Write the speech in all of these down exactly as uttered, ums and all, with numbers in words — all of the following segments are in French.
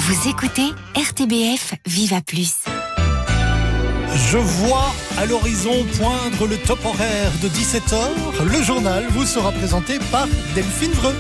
Vous écoutez R T B F Viva Plus. Je vois à l'horizon poindre le top horaire de dix-sept heures. Le journal vous sera présenté par Delphine Vreux.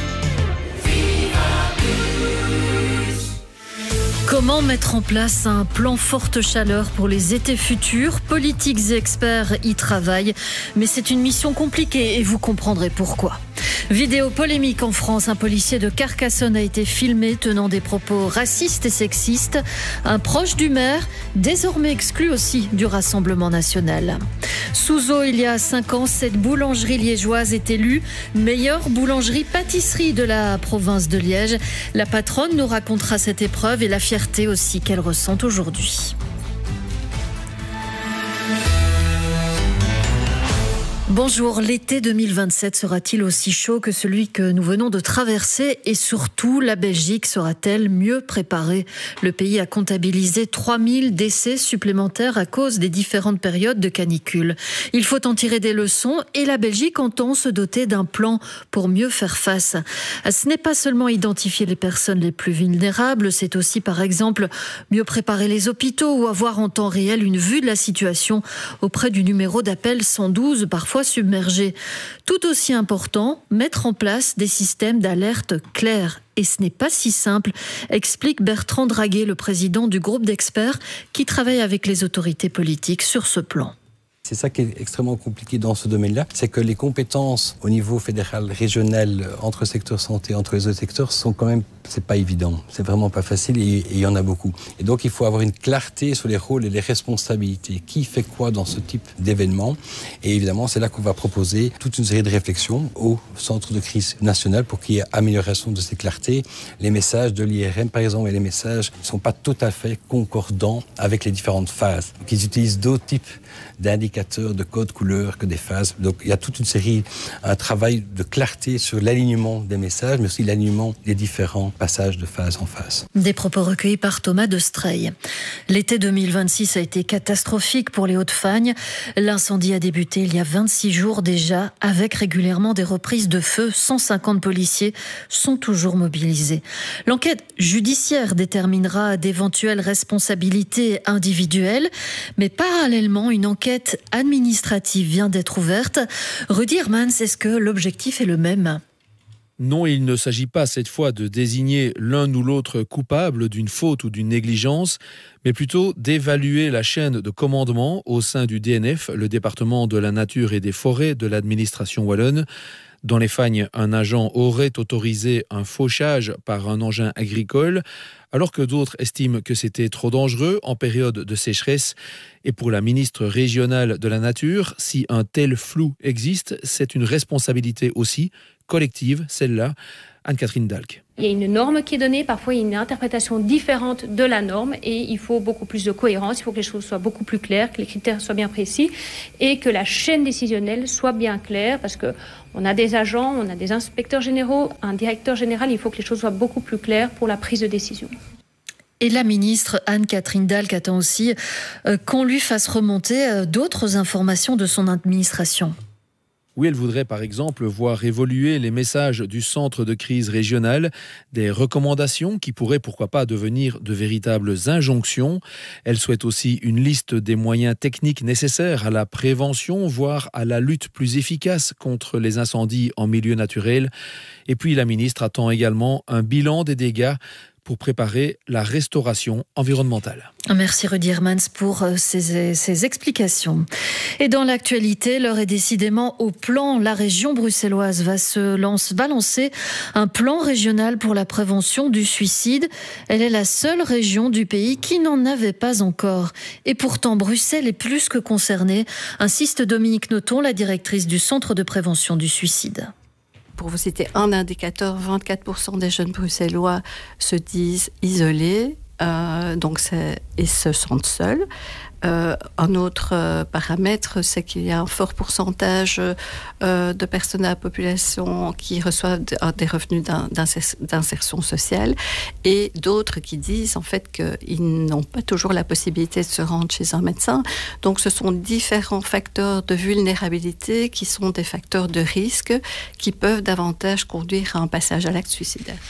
Comment mettre en place un plan forte chaleur pour les étés futurs ? Politiques et experts y travaillent, mais c'est une mission compliquée et vous comprendrez pourquoi. Vidéo polémique en France, un policier de Carcassonne a été filmé tenant des propos racistes et sexistes. Un proche du maire, désormais exclu aussi du Rassemblement national. Sous eau, il y a cinq ans, cette boulangerie liégeoise est élue meilleure boulangerie-pâtisserie de la province de Liège. La patronne nous racontera cette épreuve et la fierté aussi qu'elle ressent aujourd'hui. Bonjour, l'été deux mille vingt-sept sera-t-il aussi chaud que celui que nous venons de traverser et surtout, la Belgique sera-t-elle mieux préparée ? Le pays a comptabilisé trois mille décès supplémentaires à cause des différentes périodes de canicule. Il faut en tirer des leçons et la Belgique entend se doter d'un plan pour mieux faire face. Ce n'est pas seulement identifier les personnes les plus vulnérables, c'est aussi par exemple mieux préparer les hôpitaux ou avoir en temps réel une vue de la situation auprès du numéro d'appel cent douze, parfois submergés. Tout aussi important, mettre en place des systèmes d'alerte clairs. Et ce n'est pas si simple, explique Bertrand Draguet, le président du groupe d'experts qui travaille avec les autorités politiques sur ce plan. C'est ça qui est extrêmement compliqué dans ce domaine-là, c'est que les compétences au niveau fédéral, régional, entre secteurs santé, entre les autres secteurs, sont quand même, c'est pas évident, c'est vraiment pas facile et il y en a beaucoup. Et donc il faut avoir une clarté sur les rôles et les responsabilités, qui fait quoi dans ce type d'événement. Et évidemment, c'est là qu'on va proposer toute une série de réflexions au centre de crise national pour qu'il y ait amélioration de ces clartés. Les messages de l'I R M, par exemple, et les messages ne sont pas tout à fait concordants avec les différentes phases. Donc ils utilisent d'autres types d'indicateurs, de codes couleurs que des phases. Donc il y a toute une série, un travail de clarté sur l'alignement des messages, mais aussi l'alignement des différents passages de phase en phase. Des propos recueillis par Thomas de Streil. L'été deux mille vingt-six a été catastrophique pour les Hauts-de-Fagne. L'incendie a débuté il y a vingt-six jours déjà, avec régulièrement des reprises de feu. cent cinquante policiers sont toujours mobilisés. L'enquête judiciaire déterminera d'éventuelles responsabilités individuelles, mais parallèlement, une enquête administrative vient d'être ouverte. Rudy Hermans, est-ce que l'objectif est le même ? Non, il ne s'agit pas cette fois de désigner l'un ou l'autre coupable d'une faute ou d'une négligence, mais plutôt d'évaluer la chaîne de commandement au sein du D N F, le département de la nature et des forêts de l'administration wallonne. Dans les Fagnes, un agent aurait autorisé un fauchage par un engin agricole, alors que d'autres estiment que c'était trop dangereux en période de sécheresse. Et pour la ministre régionale de la Nature, si un tel flou existe, c'est une responsabilité aussi collective, celle-là. Anne-Catherine Dalck. Il y a une norme qui est donnée, parfois il y a une interprétation différente de la norme et il faut beaucoup plus de cohérence, il faut que les choses soient beaucoup plus claires, que les critères soient bien précis et que la chaîne décisionnelle soit bien claire parce qu'on a des agents, on a des inspecteurs généraux, un directeur général, il faut que les choses soient beaucoup plus claires pour la prise de décision. Et la ministre Anne-Catherine Dalck attend aussi euh, qu'on lui fasse remonter euh, d'autres informations de son administration. Oui, elle voudrait par exemple voir évoluer les messages du centre de crise régional, des recommandations qui pourraient pourquoi pas devenir de véritables injonctions. Elle souhaite aussi une liste des moyens techniques nécessaires à la prévention, voire à la lutte plus efficace contre les incendies en milieu naturel. Et puis la ministre attend également un bilan des dégâts pour préparer la restauration environnementale. Merci Rudy Hermans pour ces, ces explications. Et dans l'actualité, l'heure est décidément au plan. La région bruxelloise va, se lance, va lancer un plan régional pour la prévention du suicide. Elle est la seule région du pays qui n'en avait pas encore. Et pourtant, Bruxelles est plus que concernée, insiste Dominique Nothomb, la directrice du Centre de prévention du suicide. Pour vous citer un indicateur, vingt-quatre pour cent des jeunes bruxellois se disent isolés, euh, donc c'est, et se sentent seuls. Euh, un autre euh, paramètre, c'est qu'il y a un fort pourcentage euh, de personnes à la population qui reçoivent de, des revenus d'in, d'insertion sociale et d'autres qui disent en fait qu'ils n'ont pas toujours la possibilité de se rendre chez un médecin. Donc ce sont différents facteurs de vulnérabilité qui sont des facteurs de risque qui peuvent davantage conduire à un passage à l'acte suicidaire.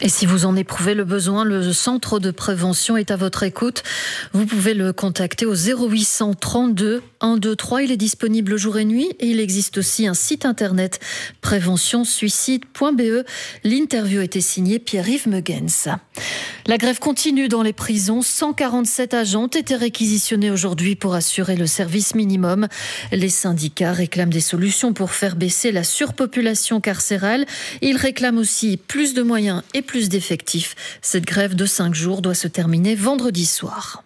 Et si vous en éprouvez le besoin, le centre de prévention est à votre écoute. Vous pouvez le contacter au zéro huit cent trente-deux cent vingt-trois. Il est disponible jour et nuit et il existe aussi un site internet prévention suicide point b e. L'interview était signée Pierre-Yves Megens. La grève continue dans les prisons. cent quarante-sept agents ont été réquisitionnés aujourd'hui pour assurer le service minimum. Les syndicats réclament des solutions pour faire baisser la surpopulation carcérale. Ils réclament aussi plus de moyens et plus d'effectifs. Cette grève de cinq jours doit se terminer vendredi soir.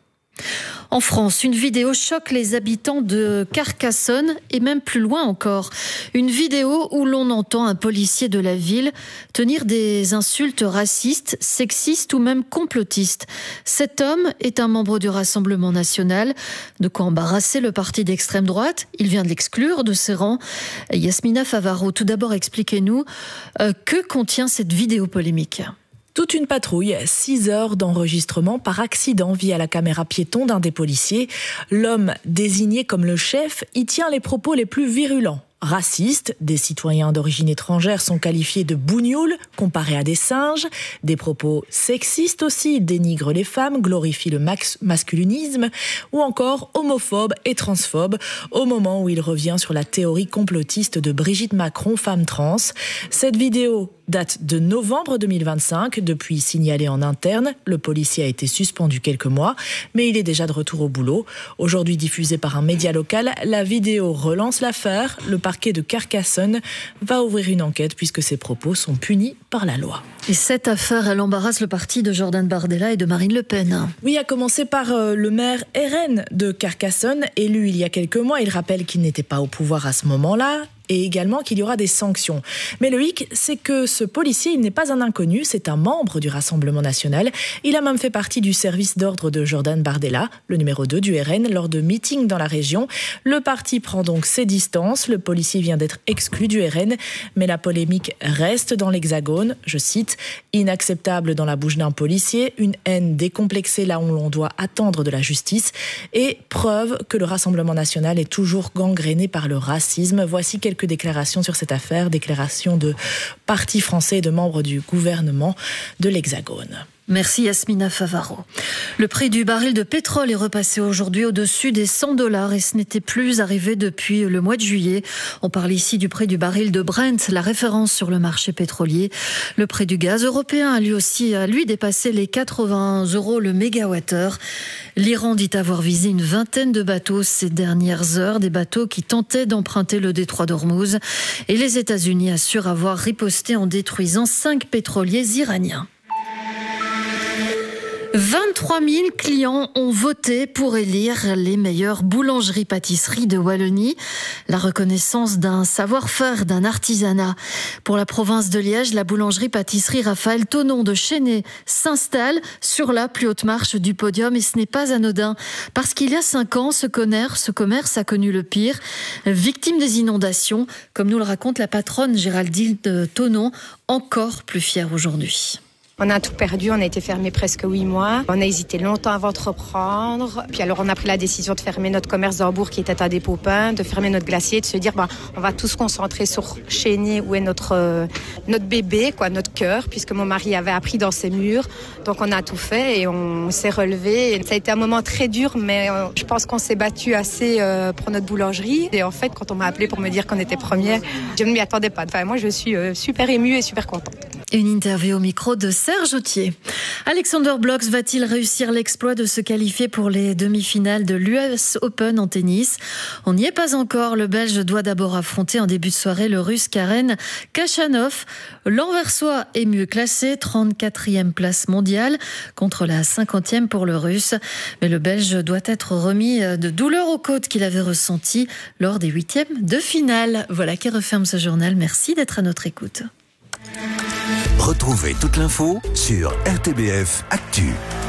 En France, une vidéo choque les habitants de Carcassonne et même plus loin encore. Une vidéo où l'on entend un policier de la ville tenir des insultes racistes, sexistes ou même complotistes. Cet homme est un membre du Rassemblement national. De quoi embarrasser le parti d'extrême droite. Il vient de l'exclure de ses rangs. Yasmina Favaro, tout d'abord expliquez-nous euh, que contient cette vidéo polémique. Toute une patrouille, six heures d'enregistrement par accident via la caméra piéton d'un des policiers. L'homme désigné comme le chef y tient les propos les plus virulents. Racistes, des citoyens d'origine étrangère sont qualifiés de bougnoules, comparés à des singes. Des propos sexistes aussi, il dénigre les femmes, glorifie le max- masculinisme, ou encore homophobe et transphobe, au moment où il revient sur la théorie complotiste de Brigitte Macron, femme trans. Cette vidéo date de novembre deux mille vingt-cinq, depuis signalé en interne. Le policier a été suspendu quelques mois, mais il est déjà de retour au boulot. Aujourd'hui diffusée par un média local, la vidéo relance l'affaire. Le parquet de Carcassonne va ouvrir une enquête puisque ses propos sont punis par la loi. Et cette affaire, elle embarrasse le parti de Jordan Bardella et de Marine Le Pen. Oui, à commencer par euh, le maire R N de Carcassonne, élu il y a quelques mois. Il rappelle qu'il n'était pas au pouvoir à ce moment-là. Et également qu'il y aura des sanctions. Mais le hic, c'est que ce policier, il n'est pas un inconnu, c'est un membre du Rassemblement national. Il a même fait partie du service d'ordre de Jordan Bardella, le numéro deux du R N, lors de meetings dans la région. Le parti prend donc ses distances. Le policier vient d'être exclu du R N, mais la polémique reste dans l'Hexagone. Je cite, « Inacceptable dans la bouche d'un policier, une haine décomplexée là où l'on doit attendre de la justice et preuve que le Rassemblement national est toujours gangréné par le racisme. » Voici quelques Quelques déclarations sur cette affaire, déclarations de partis français et de membres du gouvernement de l'Hexagone. Merci Yasmina Favaro. Le prix du baril de pétrole est repassé aujourd'hui au-dessus des cent dollars et ce n'était plus arrivé depuis le mois de juillet. On parle ici du prix du baril de Brent, la référence sur le marché pétrolier. Le prix du gaz européen a lui aussi a lui dépassé les quatre-vingts euros le mégawattheure. L'Iran dit avoir visé une vingtaine de bateaux ces dernières heures, des bateaux qui tentaient d'emprunter le détroit d'Ormuz. Et les États-Unis assurent avoir riposté en détruisant cinq pétroliers iraniens. vingt-trois mille clients ont voté pour élire les meilleures boulangeries-pâtisseries de Wallonie. La reconnaissance d'un savoir-faire, d'un artisanat. Pour la province de Liège, la boulangerie-pâtisserie Raphaël Thonon de Chénet s'installe sur la plus haute marche du podium et ce n'est pas anodin. Parce qu'il y a cinq ans, ce commerce, ce commerce a connu le pire. Victime des inondations, comme nous le raconte la patronne Géraldine Thonon, encore plus fière aujourd'hui. On a tout perdu, on a été fermé presque huit mois. On a hésité longtemps avant de reprendre. Puis alors on a pris la décision de fermer notre commerce d'Hambourg qui était à des Popins, de fermer notre glacier, de se dire bah, on va tous se concentrer sur Chénier où est notre, euh, notre bébé, quoi, notre cœur, puisque mon mari avait appris dans ses murs. Donc on a tout fait et on s'est relevé. Et ça a été un moment très dur, mais euh, je pense qu'on s'est battu assez euh, pour notre boulangerie. Et en fait, quand on m'a appelé pour me dire qu'on était première, je ne m'y attendais pas. Enfin, moi, je suis euh, super émue et super contente. Une interview au micro de Serge Autier. Alexander Blocks va-t-il réussir l'exploit de se qualifier pour les demi-finales de l'U S Open en tennis? On n'y est pas encore. Le Belge doit d'abord affronter en début de soirée le Russe Karen Khachanov. L'Anversois est mieux classé, trente-quatrième place mondiale contre la cinquantième pour le Russe. Mais le Belge doit être remis de douleurs aux côtes qu'il avait ressenties lors des huitièmes de finale. Voilà qui referme ce journal. Merci d'être à notre écoute. Retrouvez toute l'info sur R T B F Actu.